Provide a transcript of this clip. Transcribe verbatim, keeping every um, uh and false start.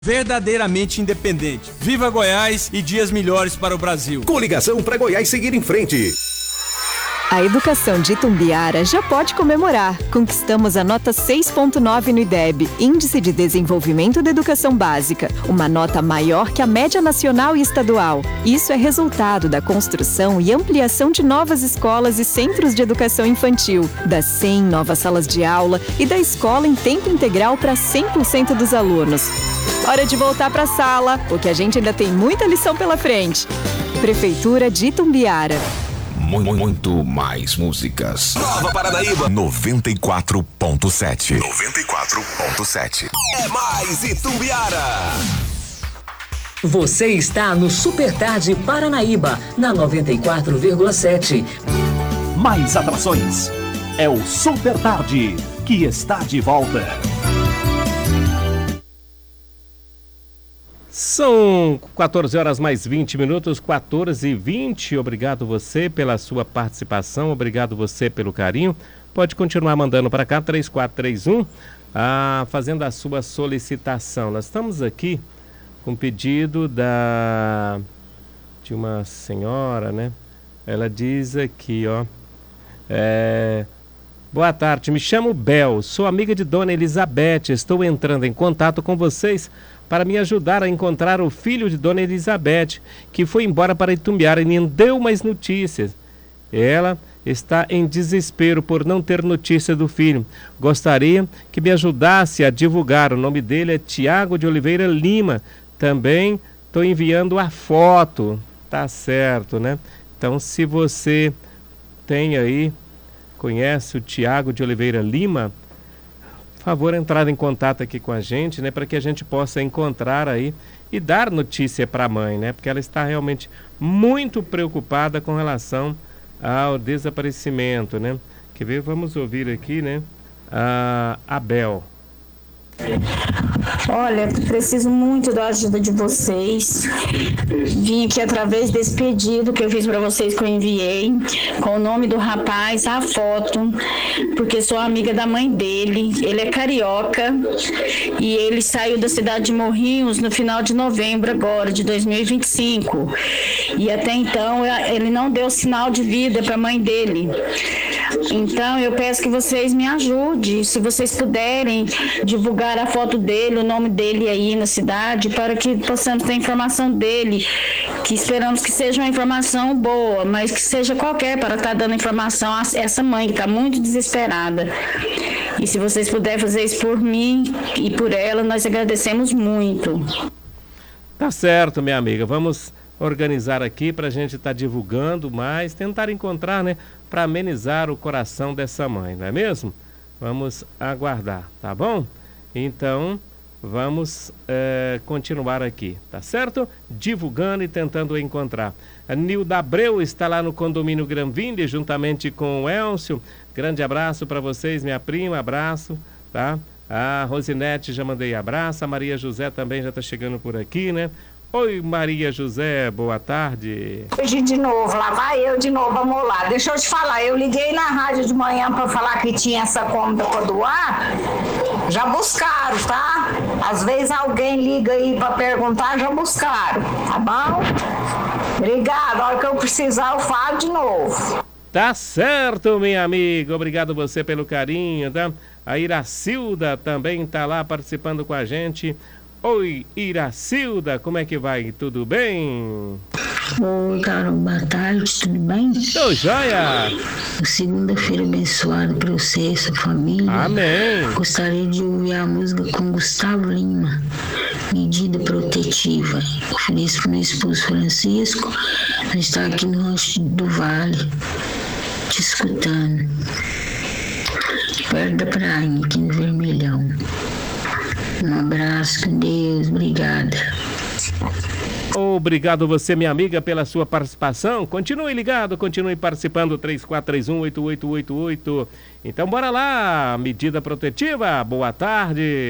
Verdadeiramente independente. Viva Goiás e dias melhores para o Brasil. Coligação para Goiás seguir em frente. A educação de Itumbiara já pode comemorar. Conquistamos a nota seis ponto nove no I D E B, Índice de Desenvolvimento da Educação Básica, uma nota maior que a média nacional e estadual. Isso é resultado da construção e ampliação de novas escolas e centros de educação infantil, das cem novas salas de aula e da escola em tempo integral para cem por cento dos alunos. Hora de voltar para a sala, porque a gente ainda tem muita lição pela frente. Prefeitura de Itumbiara. Muito mais músicas. Nova Paranaíba noventa e quatro ponto sete. noventa e quatro ponto sete. É mais Itumbiara. Você está no Super Tarde Paranaíba, na noventa e quatro vírgula sete. Mais atrações. É o Super Tarde, que está de volta. São quatorze horas mais vinte minutos, quatorze e vinte. Obrigado você pela sua participação, obrigado você pelo carinho. Pode continuar mandando para cá, três quatro três um, ah, fazendo a sua solicitação. Nós estamos aqui com um pedido da, de uma senhora, né? Ela diz aqui, ó. É, boa tarde, me chamo Bel, sou amiga de Dona Elizabeth, estou entrando em contato com vocês para me ajudar a encontrar o filho de Dona Elizabeth, que foi embora para Itumbiara e nem deu mais notícias. Ela está em desespero por não ter notícia do filho. Gostaria que me ajudasse a divulgar. O nome dele é Tiago de Oliveira Lima. Também estou enviando a foto. Tá certo, né? Então, se você tem aí, conhece o Tiago de Oliveira Lima, por favor, entrar em contato aqui com a gente, né, para que a gente possa encontrar aí e dar notícia para a mãe, né, porque ela está realmente muito preocupada com relação ao desaparecimento, né. Quer ver? Vamos ouvir aqui, né, a Abel. Olha, preciso muito da ajuda de vocês. Vim aqui através desse pedido que eu fiz para vocês, que eu enviei, com o nome do rapaz, a foto, porque sou amiga da mãe dele. Ele é carioca e ele saiu da cidade de Morrinhos no final de novembro agora, de dois mil e vinte e cinco. E até então ele não deu sinal de vida para a mãe dele. Então eu peço que vocês me ajudem, se vocês puderem divulgar a foto dele, o nome dele aí na cidade, para que possamos ter informação dele, que esperamos que seja uma informação boa, mas que seja qualquer para estar dando informação a essa mãe que está muito desesperada. E se vocês puderem fazer isso por mim e por ela, nós agradecemos muito. Tá certo, minha amiga, vamos organizar aqui para a gente estar tá divulgando mais, tentar encontrar, né, para amenizar o coração dessa mãe, não é mesmo? Vamos aguardar, tá bom? Então, vamos é, continuar aqui, tá certo? Divulgando e tentando encontrar. A Nilda Abreu está lá no condomínio Granville, juntamente com o Elcio. Grande abraço para vocês, minha prima, abraço, tá? A Rosinete já mandei abraço, a Maria José também já está chegando por aqui, né? Oi, Maria José, boa tarde. Hoje de novo, lá vai eu de novo, vamos lá. Deixa eu te falar, eu liguei na rádio de manhã para falar que tinha essa conta para doar, já buscaram, tá? Às vezes alguém liga aí para perguntar, já buscaram, tá bom? Obrigada, a hora que eu precisar eu falo de novo. Tá certo, minha amiga, obrigado você pelo carinho, tá? A Iracilda também tá lá participando com a gente. Oi, Iracilda, como é que vai? Tudo bem? Oi, Carol, boa tarde, tudo bem? Tô joia! Segunda-feira abençoada para você e sua família. Amém! Gostaria de ouvir a música com Gustavo Lima, Medida Protetiva. Ofereço para o meu esposo Francisco, a gente está aqui no Rancho do Vale, te escutando. Perto da praia, aqui no Vermelhão. Um abraço, com Deus, obrigada. Obrigado você, minha amiga, pela sua participação. Continue ligado, continue participando, três quatro três um, oito oito oito oito. Então bora lá, medida protetiva, boa tarde.